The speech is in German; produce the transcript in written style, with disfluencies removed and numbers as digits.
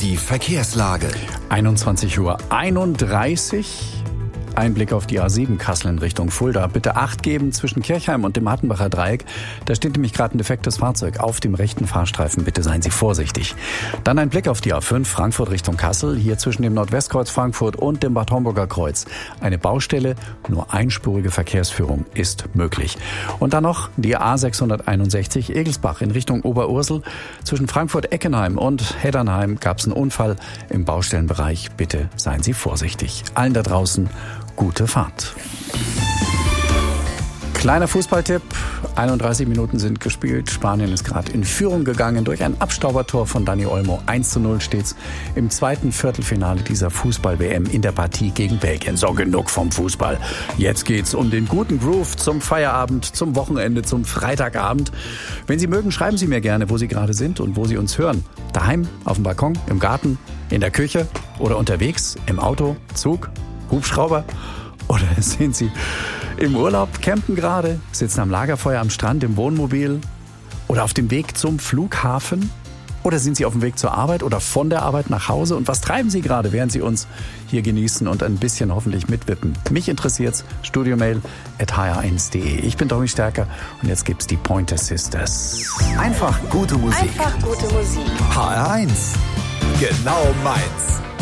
die Verkehrslage. 21:31 Uhr. Ein Blick auf die A7 Kassel in Richtung Fulda. Bitte Acht geben zwischen Kirchheim und dem Hattenbacher Dreieck. Da steht nämlich gerade ein defektes Fahrzeug auf dem rechten Fahrstreifen. Bitte seien Sie vorsichtig. Dann ein Blick auf die A5 Frankfurt Richtung Kassel. Hier zwischen dem Nordwestkreuz Frankfurt und dem Bad Homburger Kreuz. Eine Baustelle, nur einspurige Verkehrsführung ist möglich. Und dann noch die A661 Egelsbach in Richtung Oberursel. Zwischen Frankfurt-Eckenheim und Heddernheim gab es einen Unfall im Baustellenbereich. Bitte seien Sie vorsichtig. Allen da draußen gute Fahrt. Kleiner Fußballtipp. 31 Minuten sind gespielt. Spanien ist gerade in Führung gegangen durch ein Abstaubertor von Dani Olmo. 1:0 steht's im zweiten Viertelfinale dieser Fußball-WM in der Partie gegen Belgien. So, genug vom Fußball. Jetzt geht's um den guten Groove zum Feierabend, zum Wochenende, zum Freitagabend. Wenn Sie mögen, schreiben Sie mir gerne, wo Sie gerade sind und wo Sie uns hören. Daheim, auf dem Balkon, im Garten, in der Küche oder unterwegs, im Auto, Zug, Hubschrauber? Oder sind Sie im Urlaub, campen gerade, sitzen am Lagerfeuer am Strand, im Wohnmobil oder auf dem Weg zum Flughafen? Oder sind Sie auf dem Weg zur Arbeit oder von der Arbeit nach Hause? Und was treiben Sie gerade, während Sie uns hier genießen und ein bisschen hoffentlich mitwippen? Mich interessiert's, studiomail@hr1.de. Ich bin Tommy Stärker und jetzt gibt's die Pointer Sisters. Einfach gute Musik. Einfach gute Musik. HR1. Genau meins.